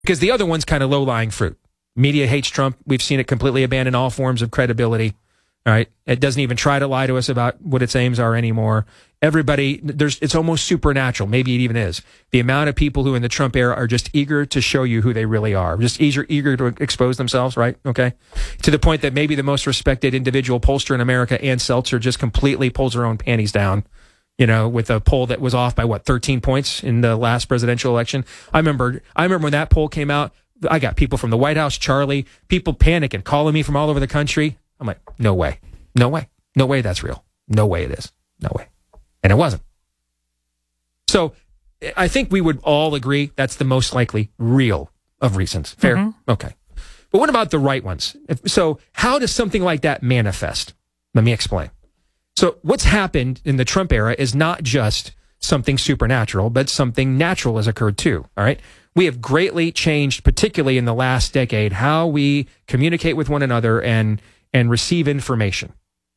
Because the other one's kind of low-lying fruit. Media hates Trump. We've seen it completely abandon all forms of credibility. All right. It doesn't even try to lie to us about what its aims are anymore. Everybody, it's almost supernatural. Maybe it even is. The amount of people who in the Trump era are just eager to show you who they really are. Just eager to expose themselves, right? Okay. To the point that maybe the most respected individual pollster in America, Ann Seltzer, just completely pulls her own panties down, with a poll that was off by 13 points in the last presidential election. I remember when that poll came out, I got people from the White House, Charlie, people panicking, calling me from all over the country. I'm like, no way that's real. No way it is. No way. And it wasn't. So I think we would all agree that's the most likely real of reasons. Fair? Mm-hmm. Okay. But what about the right ones? So how does something like that manifest? Let me explain. So what's happened in the Trump era is not just something supernatural, but something natural has occurred too. All right. We have greatly changed, particularly in the last decade, how we communicate with one another and receive information.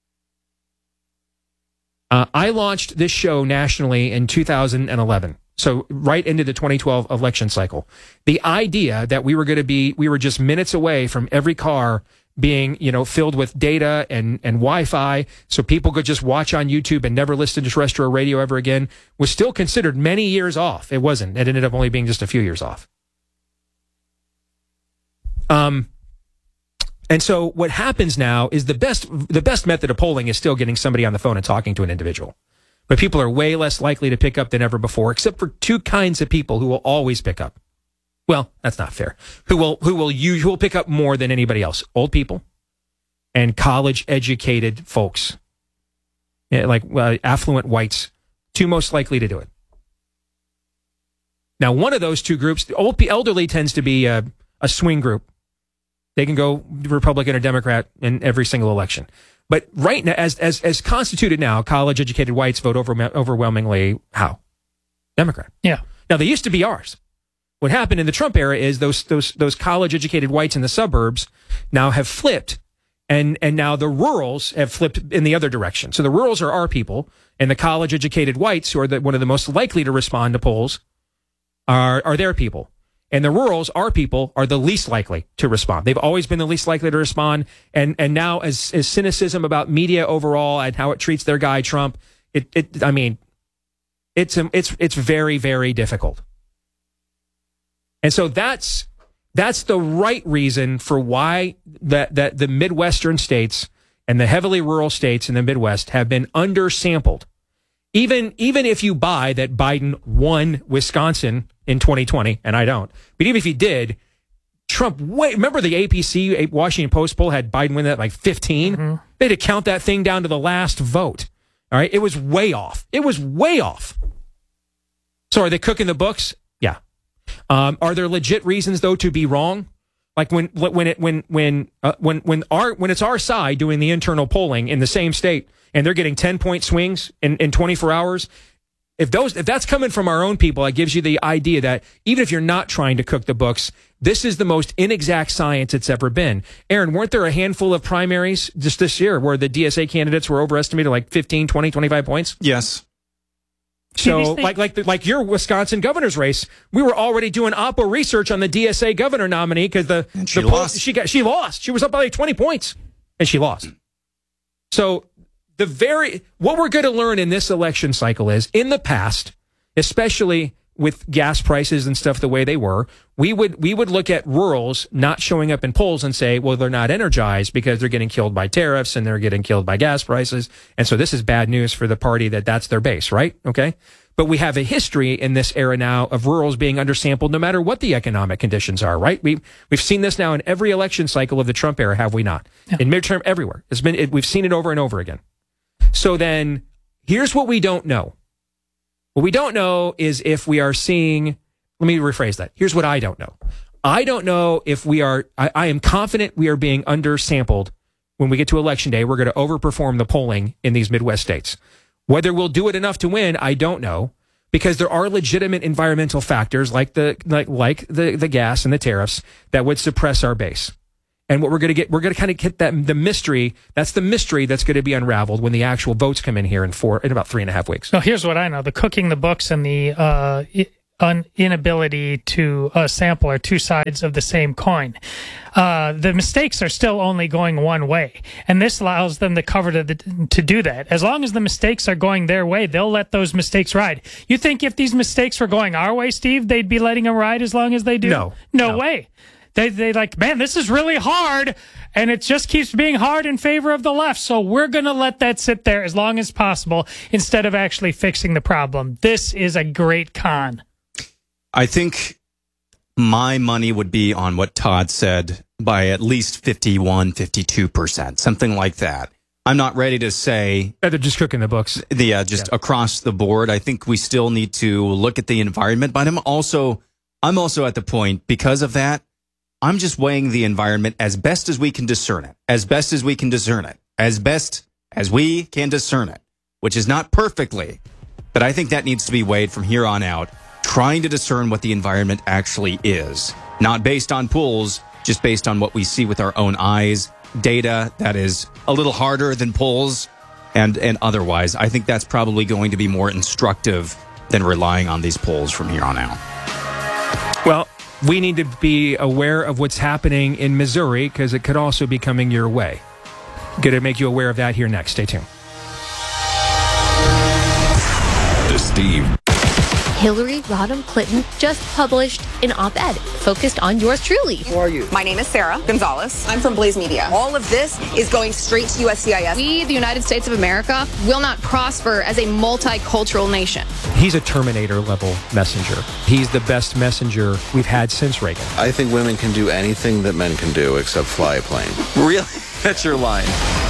I launched this show nationally in 2011, so right into the 2012 election cycle. The idea that we were just minutes away from every car being, filled with data and Wi-Fi, so people could just watch on YouTube and never listen to terrestrial radio ever again, was still considered many years off. It wasn't. It ended up only being just a few years off. And so what happens now is the best method of polling is still getting somebody on the phone and talking to an individual. But people are way less likely to pick up than ever before, except for two kinds of people who will always pick up. Well, that's not fair. Who will pick up more than anybody else? Old people and college-educated folks, affluent whites, two most likely to do it. Now, one of those two groups, elderly tends to be a swing group. They can go Republican or Democrat in every single election. But right now, as constituted now, college-educated whites vote overwhelmingly how? Democrat. Yeah. Now, they used to be ours. What happened in the Trump era is those college-educated whites in the suburbs now have flipped, and now the rurals have flipped in the other direction. So the rurals are our people, and the college-educated whites, who are one of the most likely to respond to polls, are their people. And the rurals, our people, are the least likely to respond. They've always been the least likely to respond. And now as cynicism about media overall and how it treats their guy Trump, it's very, very difficult. And so that's the right reason for why that the Midwestern states and the heavily rural states in the Midwest have been undersampled. Even if you buy that Biden won Wisconsin in 2020, and I don't, but even if he did, Trump, remember the APC, Washington Post poll had Biden win that like 15? Mm-hmm. They had to count that thing down to the last vote. All right. It was way off. So are they cooking the books? Yeah. Are there legit reasons though to be wrong? Like when it's our side doing the internal polling in the same state and they're getting 10-point swings in 24 hours. If that's coming from our own people, it gives you the idea that even if you're not trying to cook the books, this is the most inexact science it's ever been. Aaron, weren't there a handful of primaries just this year where the DSA candidates were overestimated like 15, 20, 25 points? Yes. So like your Wisconsin governor's race, we were already doing Oppo research on the DSA governor nominee because she lost. She lost. She was up by like 20 points and she lost. So what we're going to learn in this election cycle is in the past, especially with gas prices and stuff the way they were, we would look at rurals not showing up in polls and say, well, they're not energized because they're getting killed by tariffs and they're getting killed by gas prices. And so this is bad news for the party that's their base, right? Okay. But we have a history in this era now of rurals being undersampled no matter what the economic conditions are, right? We've seen this now in every election cycle of the Trump era, have we not? Yeah. In midterm, everywhere. We've seen it over and over again. So then here's what we don't know. What we don't know is if we are seeing, let me rephrase that. Here's what I don't know. I don't know if I am confident we are being undersampled when we get to election day. We're going to overperform the polling in these Midwest states. Whether we'll do it enough to win, I don't know, because there are legitimate environmental factors like the gas and the tariffs that would suppress our base. And what we're going to kind of get the mystery. That's the mystery that's going to be unraveled when the actual votes come in here in about 3.5 weeks. No, here's what I know: the cooking the books and the an inability to sample are two sides of the same coin. The mistakes are still only going one way, and this allows them the cover to do that. As long as the mistakes are going their way, they'll let those mistakes ride. You think if these mistakes were going our way, Steve, they'd be letting them ride as long as they do? No way. They like, man, this is really hard, and it just keeps being hard in favor of the left, so we're going to let that sit there as long as possible instead of actually fixing the problem. This is a great con. I think my money would be on what Todd said by at least 51, 52%, something like that. I'm not ready to say... They're just cooking the books. Across the board. I think we still need to look at the environment, but I'm also at the point, because of that, I'm just weighing the environment as best as we can discern it, as best as we can discern it, which is not perfectly, but I think that needs to be weighed from here on out, trying to discern what the environment actually is, not based on polls, just based on what we see with our own eyes, data that is a little harder than polls, and otherwise. I think that's probably going to be more instructive than relying on these polls from here on out. Well, we need to be aware of what's happening in Missouri because it could also be coming your way. Going to make you aware of that here next. Stay tuned. The Steve. Hillary Rodham Clinton just published an op-ed focused on yours truly. Who are you? My name is Sarah Gonzalez. I'm from Blaze Media. All of this is going straight to USCIS. We, the United States of America, will not prosper as a multicultural nation. He's a Terminator-level messenger. He's the best messenger we've had since Reagan. I think women can do anything that men can do except fly a plane. Really? That's your line.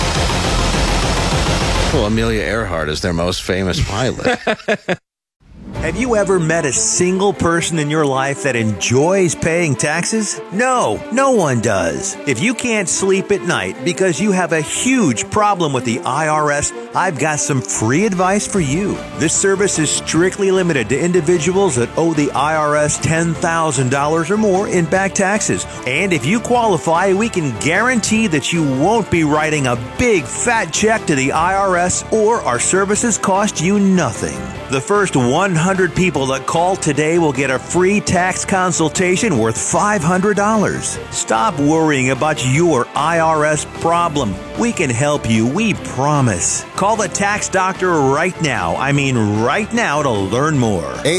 Well, Amelia Earhart is their most famous pilot. Have you ever met a single person in your life that enjoys paying taxes? No one does. If you can't sleep at night because you have a huge problem with the IRS, I've got some free advice for you. This service is strictly limited to individuals that owe the IRS $10,000 or more in back taxes. And if you qualify, we can guarantee that you won't be writing a big fat check to the IRS, or our services cost you nothing. The first 100 people that call today will get a free tax consultation worth $500. Stop worrying about your IRS problem. We can help you, we promise. Call the tax doctor right now. I mean right now, to learn more.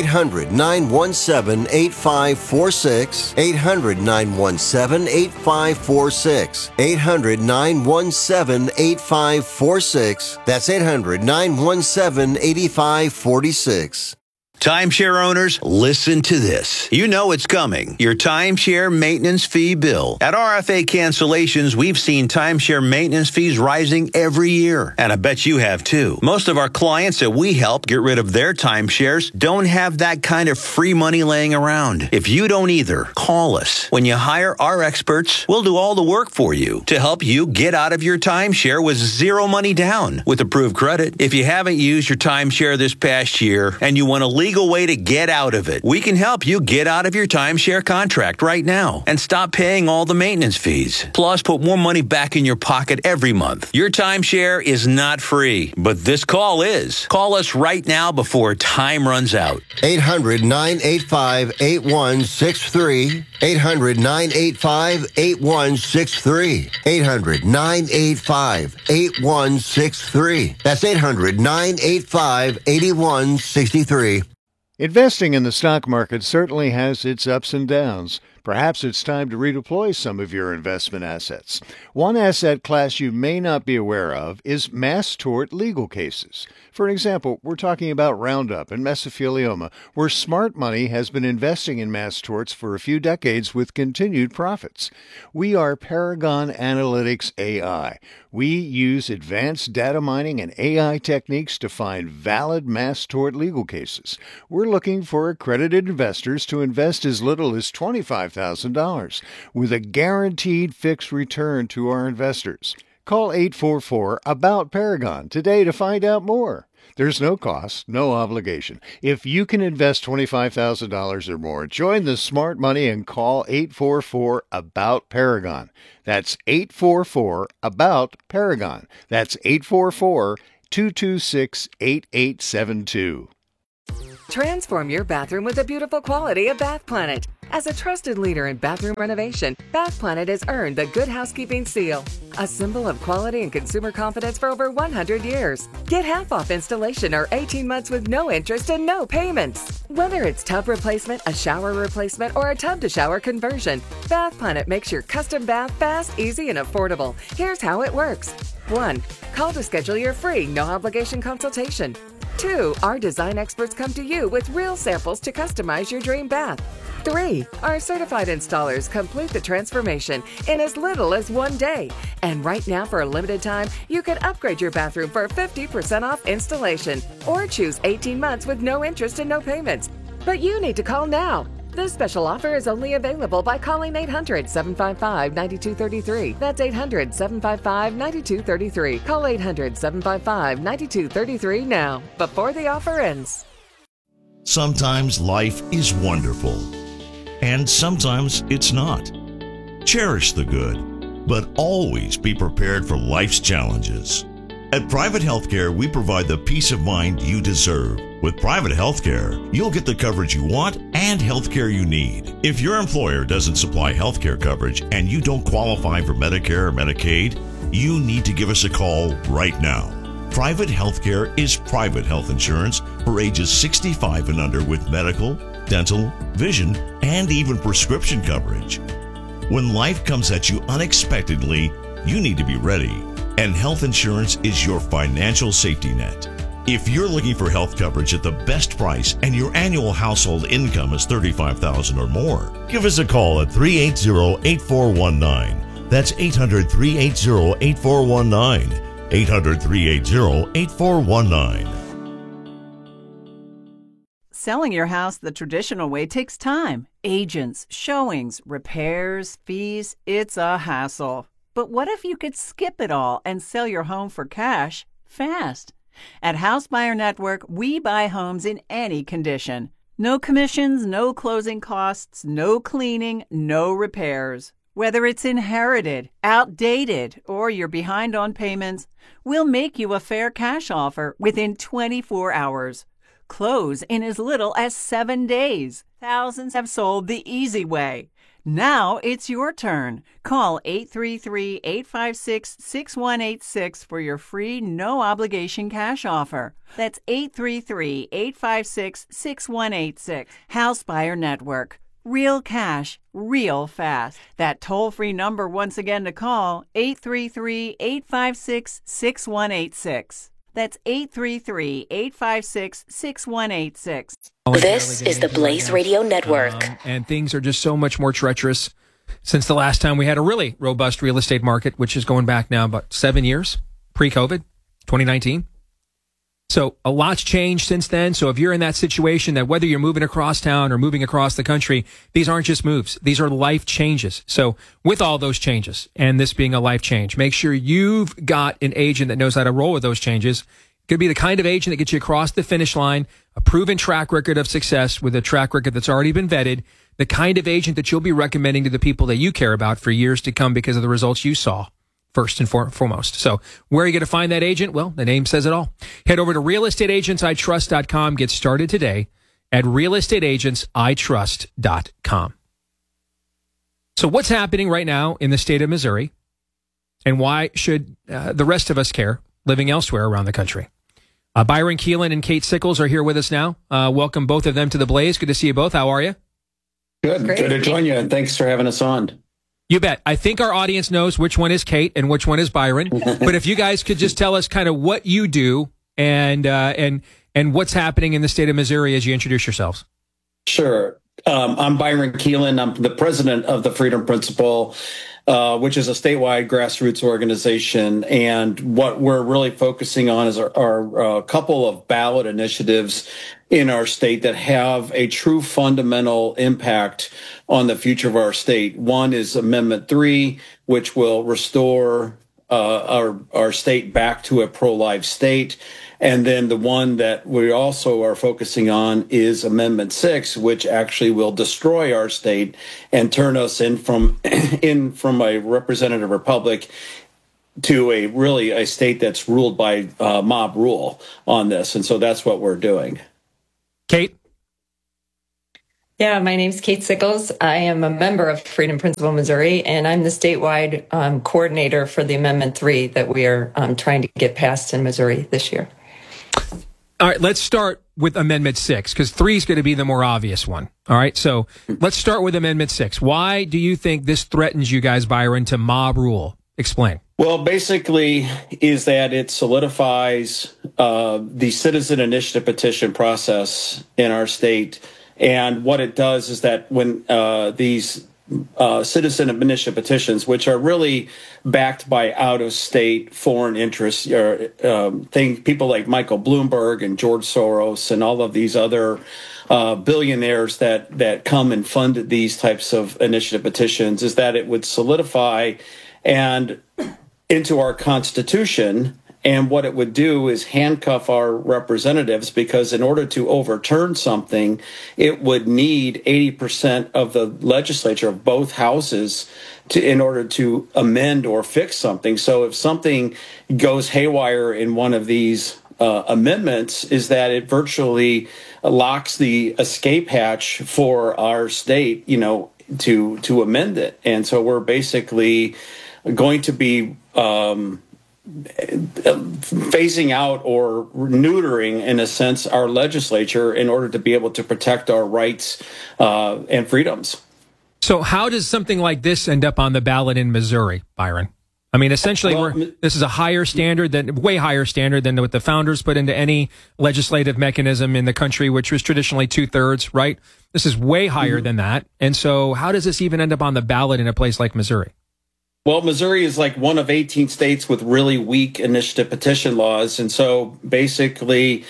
800-917-8546. 800-917-8546. 800-917-8546. That's 800-917-8546. Timeshare owners, listen to this. You know it's coming. Your timeshare maintenance fee bill. At RFA Cancellations, we've seen timeshare maintenance fees rising every year. And I bet you have too. Most of our clients that we help get rid of their timeshares don't have that kind of free money laying around. If you don't either, call us. When you hire our experts, we'll do all the work for you to help you get out of your timeshare with zero money down with approved credit. If you haven't used your timeshare this past year and you want to legal way to get out of it, we can help you get out of your timeshare contract right now and stop paying all the maintenance fees. Plus, put more money back in your pocket every month. Your timeshare is not free, but this call is. Call us right now before time runs out. 800-985-8163. 800-985-8163. 800-985-8163. That's 800-985-8163. Investing in the stock market certainly has its ups and downs. Perhaps it's time to redeploy some of your investment assets. One asset class you may not be aware of is mass tort legal cases. For example, we're talking about Roundup and mesothelioma, where smart money has been investing in mass torts for a few decades with continued profits. We are Paragon Analytics AI. We use advanced data mining and AI techniques to find valid mass tort legal cases. We're looking for accredited investors to invest as little as $25,000 with a guaranteed fixed return to our investors. Call 844-ABOUT-PARAGON today to find out more. There's no cost, no obligation. If you can invest $25,000 or more, join the smart money and call 844-ABOUT-PARAGON. That's 844-ABOUT-PARAGON. That's 844-226-8872. Transform your bathroom with the beautiful quality of Bath Planet. As a trusted leader in bathroom renovation, Bath Planet has earned the Good Housekeeping seal, a symbol of quality and consumer confidence for over 100 years. Get half off installation or 18 months with no interest and no payments. Whether it's tub replacement, a shower replacement, or a tub-to-shower conversion, Bath Planet makes your custom bath fast, easy, and affordable. Here's how it works. 1. Call to schedule your free, no-obligation consultation. 2. Our design experts come to you with real samples to customize your dream bath. 3. Our certified installers complete the transformation in as little as 1 day. And right now, for a limited time, you can upgrade your bathroom for 50% off installation or choose 18 months with no interest and no payments. But you need to call now. This special offer is only available by calling 800-755-9233. That's 800-755-9233. Call 800-755-9233 now, before the offer ends. Sometimes life is wonderful, and sometimes it's not. Cherish the good, but always be prepared for life's challenges. At Private Healthcare, we provide the peace of mind you deserve. With Private Healthcare, you'll get the coverage you want and healthcare you need. If your employer doesn't supply healthcare coverage and you don't qualify for Medicare or Medicaid, you need to give us a call right now. Private Healthcare is private health insurance for ages 65 and under with medical, dental, vision, and even prescription coverage. When life comes at you unexpectedly, you need to be ready. And health insurance is your financial safety net. If you're looking for health coverage at the best price and your annual household income is $35,000 or more, give us a call at 380-8419. That's 800-380-8419. 800-380-8419. Selling your house the traditional way takes time. Agents, showings, repairs, fees. It's a hassle. But what if you could skip it all and sell your home for cash fast? At House Buyer Network, we buy homes in any condition. No commissions, no closing costs, no cleaning, no repairs. Whether it's inherited, outdated, or you're behind on payments, we'll make you a fair cash offer within 24 hours. Close in as little as 7 days. Thousands have sold the easy way. Now it's your turn. Call 833-856-6186 for your free no-obligation cash offer. That's 833-856-6186. House Buyer Network. Real cash, real fast. That toll-free number once again to call, 833-856-6186. That's 833-856-6186. This is the Blaze Radio Network. And things are just so much more treacherous since the last time we had a really robust real estate market, which is going back now about 7 years, pre-COVID, 2019. So a lot's changed since then. So if you're in that situation that whether you're moving across town or moving across the country, these aren't just moves. These are life changes. So with all those changes and this being a life change, make sure you've got an agent that knows how to roll with those changes. It could be the kind of agent that gets you across the finish line, a proven track record of success with a track record that's already been vetted, the kind of agent that you'll be recommending to the people that you care about for years to come because of the results you saw. First and foremost. So where are you going to find that agent? Well, the name says it all. Head over to realestateagentsitrust.com. Get started today at realestateagentsitrust.com. So what's happening right now in the state of Missouri, and why should the rest of us care living elsewhere around the country? Byron Keelan and Kate Sickles are here with us now. Welcome both of them to the Blaze. Good to see you both. How are you? Good. Great. Good to join you, and thanks for having us on. You bet. I think our audience knows which one is Kate and which one is Byron. But if you guys could just tell us kind of what you do and what's happening in the state of Missouri as you introduce yourselves. Sure. I'm Byron Keelan. I'm the president of the Freedom Principle, which is a statewide grassroots organization. And what we're really focusing on is our couple of ballot initiatives in our state that have a true fundamental impact on the future of our state. One is Amendment 3, which will restore our state back to a pro-life state. And then the one that we also are focusing on is Amendment 6, which actually will destroy our state and turn us in from a representative republic to a state that's ruled by mob rule on this. And so that's what we're doing. Kate? Yeah, my name's Kate Sickles. I am a member of Freedom Principle Missouri, and I'm the statewide coordinator for the Amendment 3 that we are trying to get passed in Missouri this year. All right, let's start with Amendment 6, because 3 is going to be the more obvious one. All right, so let's start with Amendment 6. Why do you think this threatens you guys, Byron, to mob rule? Explain. Well, basically is that it solidifies the citizen initiative petition process in our state. And what it does is that when these citizen initiative petitions, which are really backed by out-of-state foreign interests, people like Michael Bloomberg and George Soros and all of these other billionaires that come and fund these types of initiative petitions, is that it would solidify and into our Constitution. And what it would do is handcuff our representatives, because in order to overturn something, it would need 80% of the legislature of both houses in order to amend or fix something. So if something goes haywire in one of these amendments, is that it virtually locks the escape hatch for our state, to amend it. And so we're basically going to be phasing out or neutering, in a sense, our legislature in order to be able to protect our rights and freedoms. So how does something like this end up on the ballot in Missouri, Byron? I mean, essentially, this is a way higher standard than what the founders put into any legislative mechanism in the country, which was traditionally 2/3, right? This is way higher than that. And so how does this even end up on the ballot in a place like Missouri? Well, Missouri is like one of 18 states with really weak initiative petition laws. And so basically,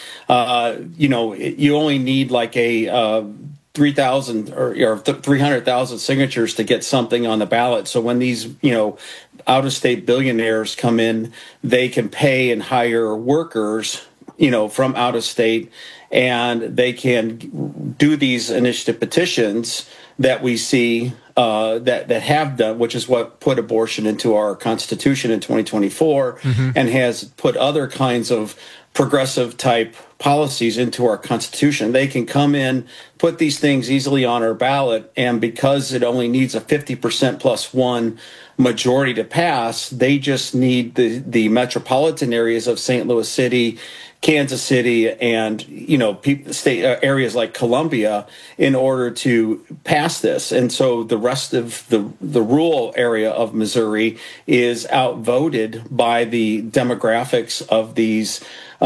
you only need like a 3,000 or 300,000 signatures to get something on the ballot. So when these, out-of-state billionaires come in, they can pay and hire workers, from out of state, and they can do these initiative petitions that we see that have done, which is what put abortion into our Constitution in 2024, and has put other kinds of progressive type policies into our Constitution. They can come in, put these things easily on our ballot, and because it only needs a 50% plus one majority to pass, they just need the metropolitan areas of St. Louis City, Kansas City, and state areas like Columbia in order to pass this. And so the rest of the rural area of Missouri is outvoted by the demographics of these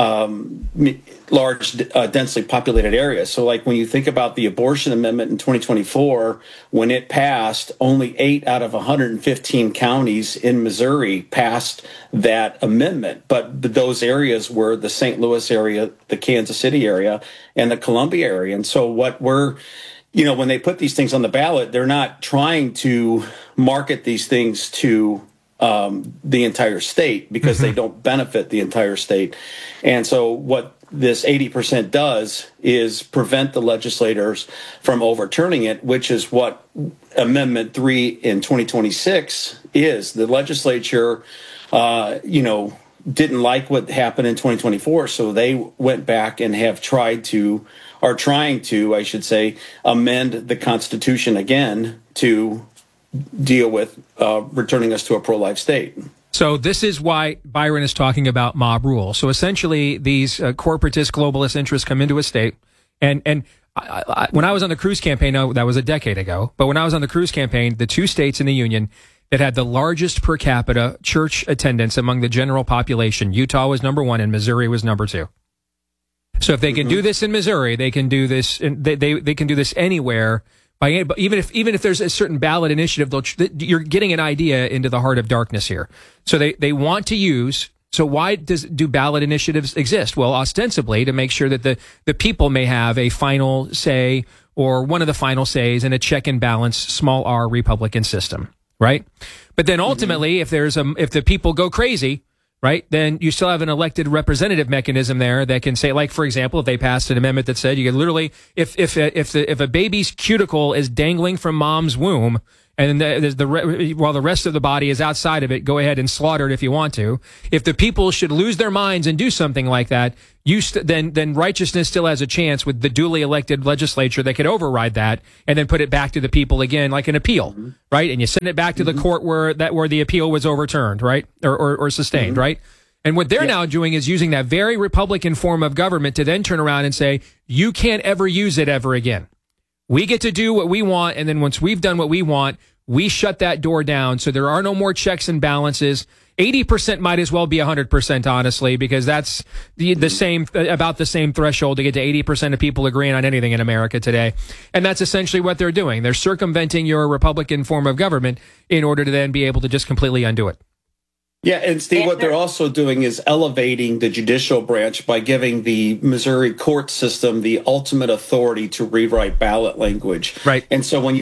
large, densely populated areas. So like when you think about the abortion amendment in 2024, when it passed, only 8 out of 115 counties in Missouri passed that amendment. But those areas were the St. Louis area, the Kansas City area, and the Columbia area. And so what we're, when they put these things on the ballot, they're not trying to market these things to the entire state, because they don't benefit the entire state. And so what this 80% does is prevent the legislators from overturning it, which is what Amendment 3 in 2026 is. The legislature, didn't like what happened in 2024, so they went back and are trying to, I should say, amend the Constitution again to deal with returning us to a pro-life state. So this is why Byron is talking about mob rule. So essentially, these corporatist, globalist interests come into a state, and when I was on the Cruz campaign, now that was a decade ago, but when I was on the Cruz campaign, the 2 states in the union that had the largest per capita church attendance among the general population, Utah was number 1 and Missouri was number 2. So if they can do this in Missouri, they can do this. They can do this anywhere. Even if there's a certain ballot initiative, you're getting an idea into the heart of darkness here. So they want to use. So why do ballot initiatives exist? Well, ostensibly to make sure that the people may have a final say, or one of the final says, in a check and balance small r Republican system, right? But then ultimately, if the people go crazy, right, then you still have an elected representative mechanism there that can say, like, for example, if they passed an amendment that said you could literally, if a baby's cuticle is dangling from mom's womb and while the rest of the body is outside of it, go ahead and slaughter it if you want to. If the people should lose their minds and do something like that, then righteousness still has a chance with the duly elected legislature that could override that and then put it back to the people again, like an appeal, right? And you send it back to the court where the appeal was overturned, right, or sustained, right? And what they're now doing is using that very Republican form of government to then turn around and say, you can't ever use it ever again. We get to do what we want, and then once we've done what we want, we shut that door down, so there are no more checks and balances. 80% might as well be 100%, honestly, because that's about the same threshold to get to 80% of people agreeing on anything in America today. And that's essentially what they're doing. They're circumventing your Republican form of government in order to then be able to just completely undo it. Yeah, and Steve, what they're also doing is elevating the judicial branch by giving the Missouri court system the ultimate authority to rewrite ballot language. Right. And so when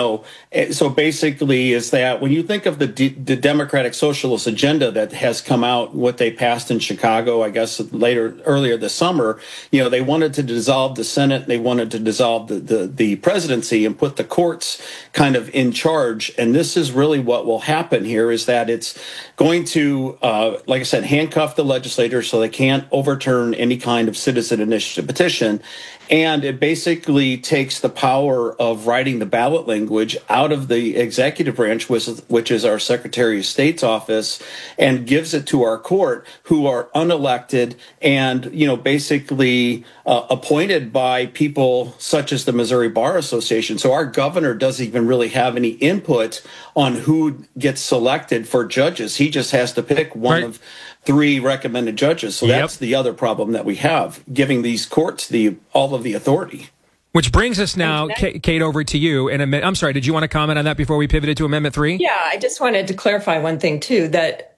so basically is that when you think of the Democratic Socialist agenda that has come out, what they passed in Chicago, I guess earlier this summer, they wanted to dissolve the Senate, they wanted to dissolve the presidency and put the courts kind of in charge. And this is really what will happen here, is that it's going to, like I said, handcuff the legislators so they can't overturn any kind of citizen initiative petition. And it basically takes the power of writing the ballot language out of the executive branch, which is our Secretary of State's office, and gives it to our court, who are unelected and, basically appointed by people such as the Missouri Bar Association. So our governor doesn't even really have any input on who gets selected for judges. He just has to pick one of 3 recommended judges. So that's the other problem that we have, giving these courts all of the authority. Which brings us now, Kate, over to you. I'm sorry, did you want to comment on that before we pivoted to Amendment 3? Yeah, I just wanted to clarify one thing, too, that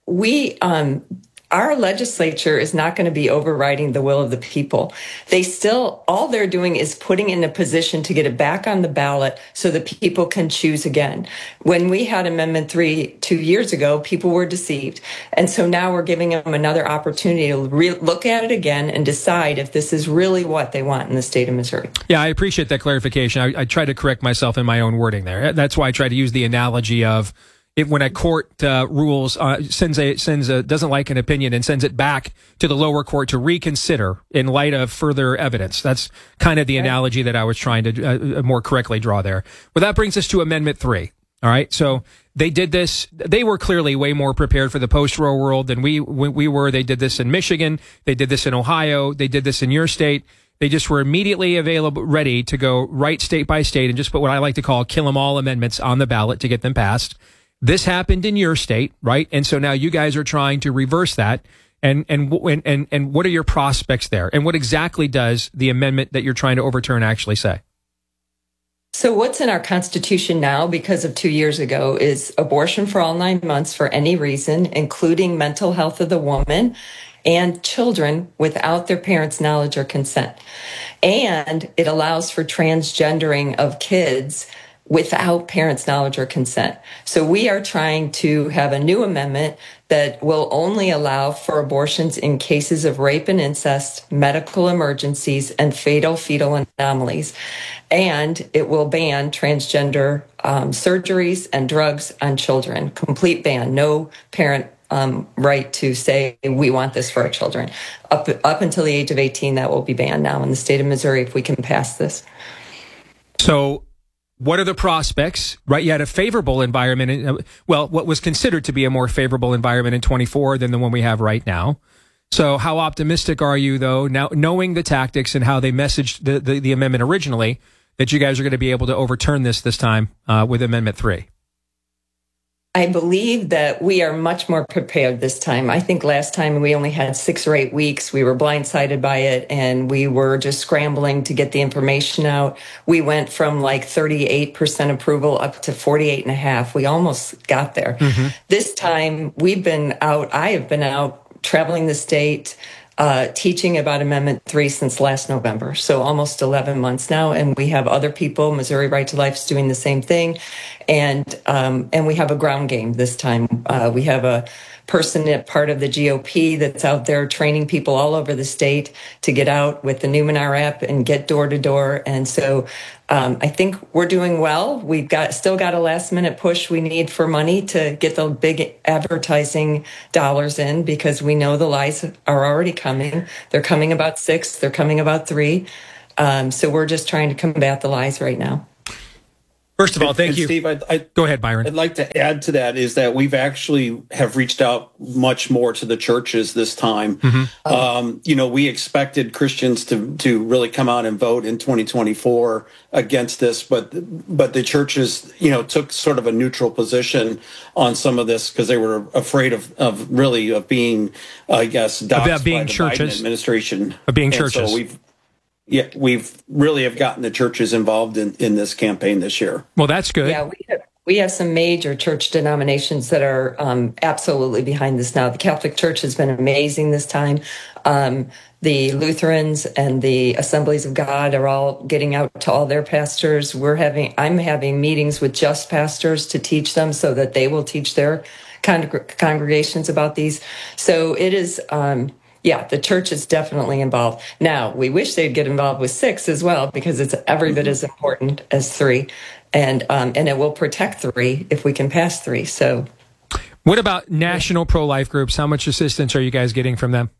our legislature is not going to be overriding the will of the people. All they're doing is putting in a position to get it back on the ballot so that people can choose again. When we had Amendment 3 2 years ago, people were deceived. And so now we're giving them another opportunity to look at it again and decide if this is really what they want in the state of Missouri. Yeah, I appreciate that clarification. I try to correct myself in my own wording there. That's why I try to use the analogy of when a court rules doesn't like an opinion and sends it back to the lower court to reconsider in light of further evidence. That's kind of the analogy that I was trying to more correctly draw there. Well, that brings us to Amendment 3. All right, so they did this. They were clearly way more prepared for the post-Roe world than we were. They did this in Michigan. They did this in Ohio. They did this in your state. They just were immediately ready to go right state by state and just put what I like to call kill 'em all amendments on the ballot to get them passed. This happened in your state, right? And so now you guys are trying to reverse that. And what are your prospects there? And what exactly does the amendment that you're trying to overturn actually say? So what's in our Constitution now, because of 2 years ago, is abortion for all 9 months for any reason, including mental health of the woman and children without their parents' knowledge or consent. And it allows for transgendering of kids without parents' knowledge or consent. So we are trying to have a new amendment that will only allow for abortions in cases of rape and incest, medical emergencies, and fatal fetal anomalies. And it will ban transgender surgeries and drugs on children. Complete ban. No parent right to say, we want this for our children. Up until the age of 18, that will be banned now in the state of Missouri if we can pass this. So what are the prospects, right? You had a favorable environment, what was considered to be a more favorable environment in 24 than the one we have right now. So how optimistic are you, though, now knowing the tactics and how they messaged the amendment originally, that you guys are going to be able to overturn this time with Amendment 3? I believe that we are much more prepared this time. I think last time we only had 6 or 8 weeks. We were blindsided by it, and we were just scrambling to get the information out. We went from like 38% approval up to 48.5%. We almost got there. Mm-hmm. This time we've been out. I have been out traveling the state, teaching about Amendment 3 since last November, so almost 11 months now. And we have other people, Missouri Right to Life, is doing the same thing. And we have a ground game this time. We have a person, part of the GOP, that's out there training people all over the state to get out with the Numenar app and get door to door. And so I think we're doing well. We've still got a last minute push we need for money to get the big advertising dollars in, because we know the lies are already coming. They're coming about 6. They're coming about 3. So we're just trying to combat the lies right now. First of all, thank you. Steve, go ahead, Byron. I'd like to add to that is that we've actually have reached out much more to the churches this time. We expected Christians to really come out and vote in 2024 against this, but the churches, took sort of a neutral position on some of this because they were afraid of being, I guess, doxed about being by the churches Biden administration. Of being churches. So we've really have gotten the churches involved in this campaign this year. Well, that's good. Yeah, we have some major church denominations that are absolutely behind this now. The Catholic Church has been amazing this time. The Lutherans and the Assemblies of God are all getting out to all their pastors. I'm having meetings with just pastors to teach them so that they will teach their congregations about these. So it is... the church is definitely involved. Now, we wish they'd get involved with 6 as well, because it's every bit as important as 3. And it will protect 3 if we can pass 3. So, what about national pro-life groups? How much assistance are you guys getting from them?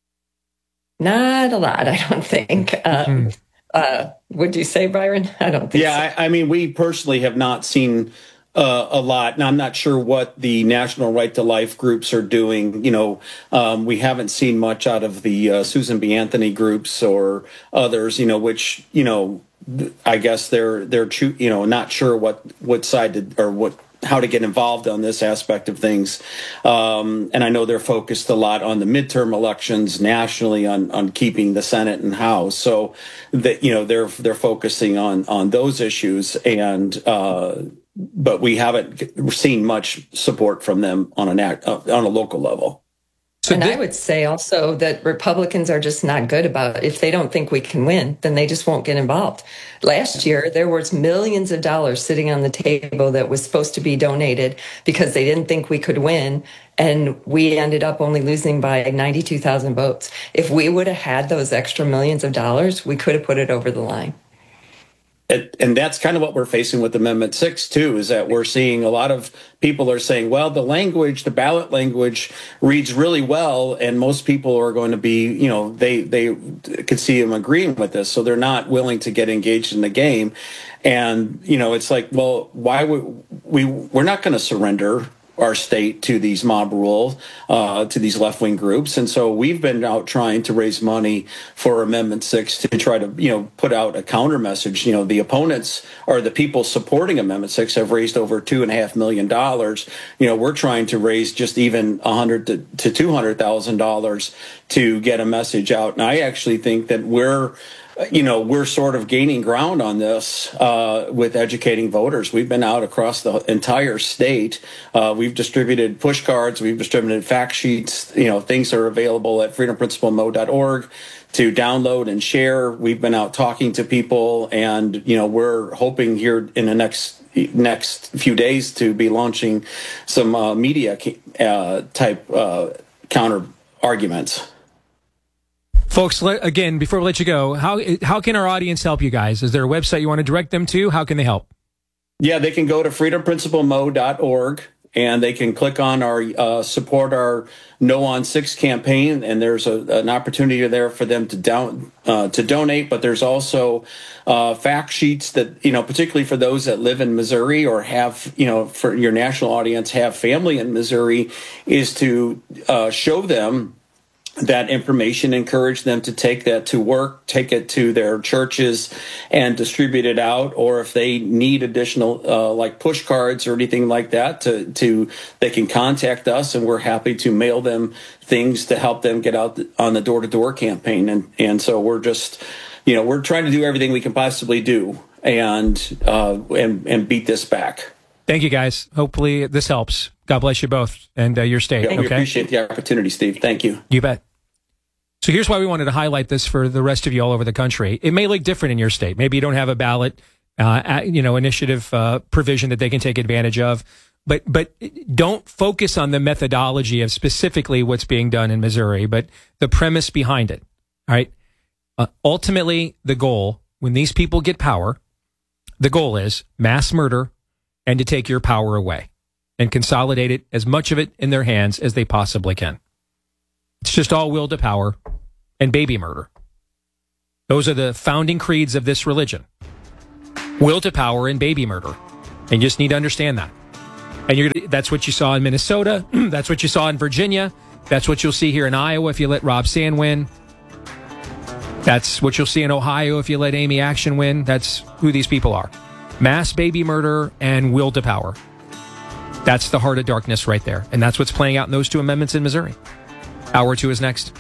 Not a lot, I don't think. Would you say, Byron? I don't think so. Yeah, I mean, we personally have not seen a lot. Now, I'm not sure what the National Right to Life groups are doing. We haven't seen much out of the Susan B. Anthony groups or others, which, I guess they're not sure what side how to get involved on this aspect of things. And I know they're focused a lot on the midterm elections nationally on keeping the Senate and House. So that, they're focusing on those issues, but we haven't seen much support from them on a local level. I would say also that Republicans are just not good about it. If they don't think we can win, then they just won't get involved. Last year, there was millions of dollars sitting on the table that was supposed to be donated because they didn't think we could win. And we ended up only losing by 92,000 votes. If we would have had those extra millions of dollars, we could have put it over the line. And that's kind of what we're facing with Amendment 6, too, is that we're seeing a lot of people are saying, well, the ballot language reads really well, and most people are going to be, they could see them agreeing with this, so they're not willing to get engaged in the game. And, it's like, well, why would we're not going to surrender our state to these mob rule, to these left-wing groups. And so we've been out trying to raise money for Amendment 6 to try to, put out a counter message. The opponents or the people supporting Amendment 6 have raised over $2.5 million. We're trying to raise just even $100,000 to $200,000 to get a message out. And I actually think that we're sort of gaining ground on this with educating voters. We've been out across the entire state. We've distributed push cards. We've distributed fact sheets. Things are available at freedomprinciplemode.org to download and share. We've been out talking to people, and we're hoping here in the next few days to be launching some media type counter arguments. Folks, again, before we let you go, how can our audience help you guys? Is there a website you want to direct them to? How can they help? Yeah, they can go to freedomprinciplemode.org, and they can click on our support our No on 6 campaign, and there's an opportunity there for them to donate. But there's also fact sheets that, particularly for those that live in Missouri or have, for your national audience, have family in Missouri, is to show them that information, encourage them to take that to work, take it to their churches and distribute it out. Or if they need additional like push cards or anything like that, they can contact us, and we're happy to mail them things to help them get out on the door-to-door campaign. And so we're just, we're trying to do everything we can possibly do and beat this back. Thank you, guys. Hopefully this helps. God bless you both and your state. Yeah, we appreciate the opportunity, Steve. Thank you. You bet. So here's why we wanted to highlight this for the rest of you all over the country. It may look different in your state. Maybe you don't have a ballot, initiative provision that they can take advantage of. But don't focus on the methodology of specifically what's being done in Missouri, but the premise behind it. All right. Ultimately, the goal, when these people get power, The goal is mass murder and to take your power away and consolidate it, as much of it in their hands as they possibly can. It's just all will to power and baby murder. Those are the founding creeds of this religion. Will to power and baby murder. And you just need to understand that. And that's what you saw in Minnesota. That's what you saw in Virginia. That's what you'll see here in Iowa if you let Rob Sand win. That's what you'll see in Ohio if you let Amy Action win. That's who these people are. Mass baby murder and will to power. That's the heart of darkness right there. And that's what's playing out in those two amendments in Missouri. Hour 2 is next.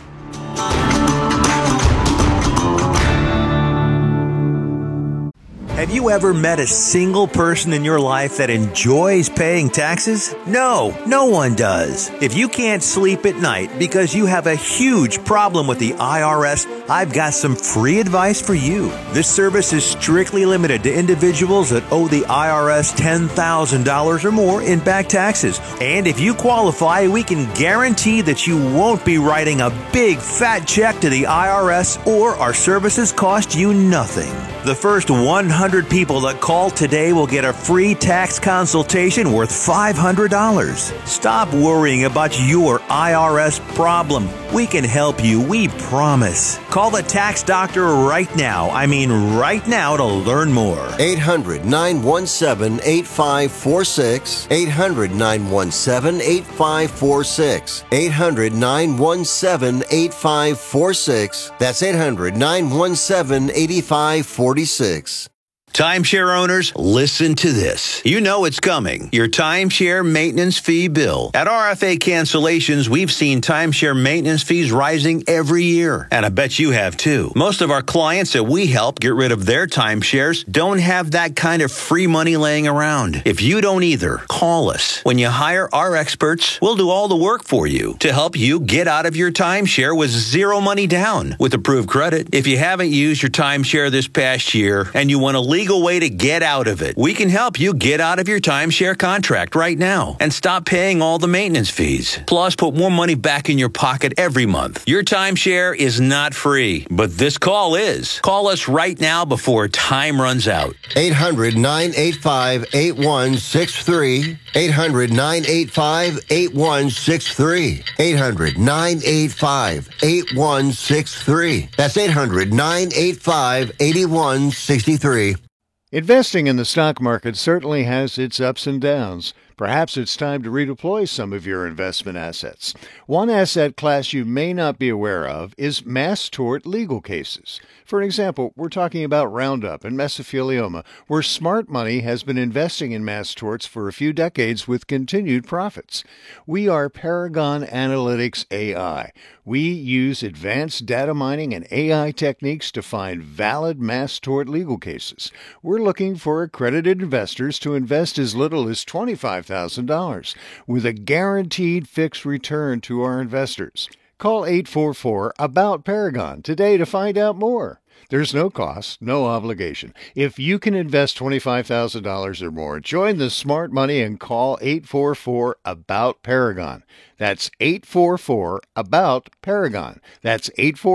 Have you ever met a single person in your life that enjoys paying taxes? No, no one does. If you can't sleep at night because you have a huge problem with the IRS, I've got some free advice for you. This service is strictly limited to individuals that owe the IRS $10,000 or more in back taxes. And if you qualify, we can guarantee that you won't be writing a big fat check to the IRS, or our services cost you nothing. The first 100 people that call today will get a free tax consultation worth $500. Stop worrying about your IRS problem. We can help you, we promise. Call the tax doctor right now. I mean right now, to learn more. 800-917-8546. 800-917-8546. 800-917-8546. That's 800-917-8546. Timeshare owners, listen to this. You know it's coming. Your timeshare maintenance fee bill. At RFA Cancellations, we've seen timeshare maintenance fees rising every year. And I bet you have too. Most of our clients that we help get rid of their timeshares don't have that kind of free money laying around. If you don't either, call us. When you hire our experts, we'll do all the work for you to help you get out of your timeshare with zero money down with approved credit. If you haven't used your timeshare this past year and you want to legal way to get out of it, we can help you get out of your timeshare contract right now and stop paying all the maintenance fees. Plus, put more money back in your pocket every month. Your timeshare is not free, but this call is. Call us right now before time runs out. 800-985-8163. 800-985-8163. 800-985-8163. That's 800-985-8163. Investing in the stock market certainly has its ups and downs. Perhaps it's time to redeploy some of your investment assets. One asset class you may not be aware of is mass tort legal cases. For example, we're talking about Roundup and mesothelioma, where smart money has been investing in mass torts for a few decades with continued profits. We are Paragon Analytics AI. We use advanced data mining and AI techniques to find valid mass tort legal cases. We're looking for accredited investors to invest as little as $25,000 with a guaranteed fixed return to our investors. Call 844-ABOUT-PARAGON today to find out more. There's no cost, no obligation. If you can invest $25,000 or more, join the smart money and call 844-ABOUT-PARAGON. That's 844-ABOUT-PARAGON. That's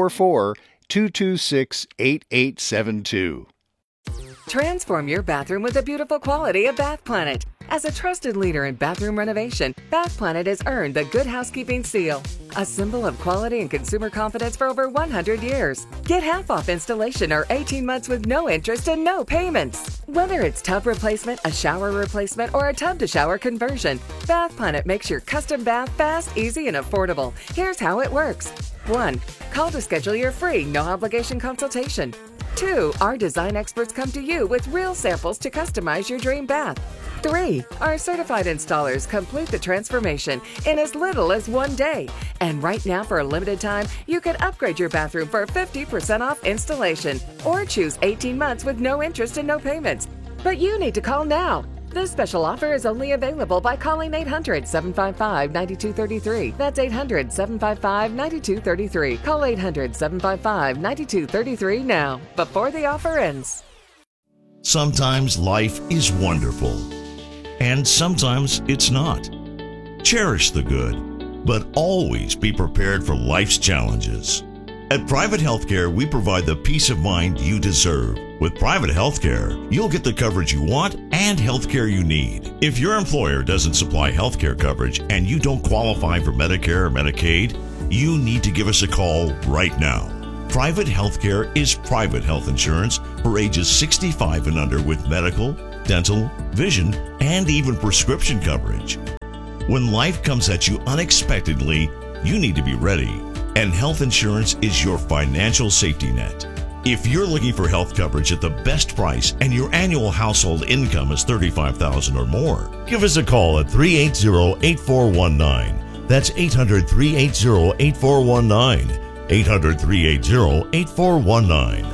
844-226-8872. Transform your bathroom with the beautiful quality of Bath Planet. As a trusted leader in bathroom renovation, Bath Planet has earned the Good Housekeeping Seal, a symbol of quality and consumer confidence for over 100 years. Get half off installation or 18 months with no interest and no payments. Whether it's tub replacement, a shower replacement, or a tub-to-shower conversion, Bath Planet makes your custom bath fast, easy, and affordable. Here's how it works. 1. Call to schedule your free, no-obligation consultation. 2. Our design experts come to you with real samples to customize your dream bath. 3. Our certified installers complete the transformation in as little as 1 day. And right now, for a limited time, you can upgrade your bathroom for 50% off installation or choose 18 months with no interest and no payments. But you need to call now. This special offer is only available by calling 800-755-9233. That's 800-755-9233. Call 800-755-9233 now, before the offer ends. Sometimes life is wonderful, and sometimes it's not. Cherish the good, but always be prepared for life's challenges. At Private Healthcare, we provide the peace of mind you deserve. With Private Healthcare, you'll get the coverage you want and healthcare you need. If your employer doesn't supply healthcare coverage and you don't qualify for Medicare or Medicaid, you need to give us a call right now. Private Healthcare is private health insurance for ages 65 and under with medical, dental, vision, and even prescription coverage. When life comes at you unexpectedly, you need to be ready. And health insurance is your financial safety net. If you're looking for health coverage at the best price and your annual household income is $35,000 or more, give us a call at 380-8419. That's 800-380-8419. 800-380-8419.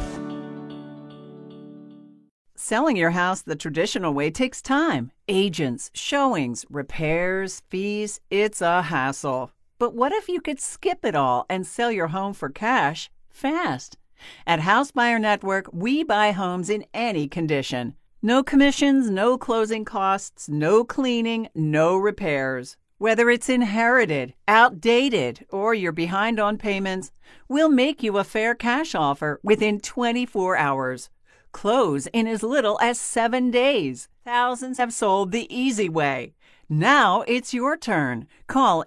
Selling your house the traditional way takes time. Agents, showings, repairs, fees, it's a hassle. But what if you could skip it all and sell your home for cash fast? At House Buyer Network, we buy homes in any condition. No commissions, no closing costs, no cleaning, no repairs. Whether it's inherited, outdated, or you're behind on payments, we'll make you a fair cash offer within 24 hours. Close in as little as 7 days. Thousands have sold the easy way. Now it's your turn. Call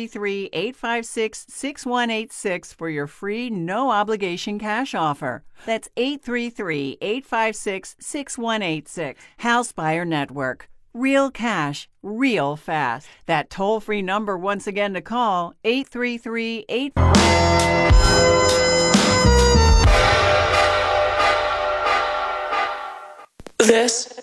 833-856-6186 for your free, no-obligation cash offer. That's 833-856-6186. House Buyer Network. Real cash, real fast. That toll-free number once again to call, 833-8... This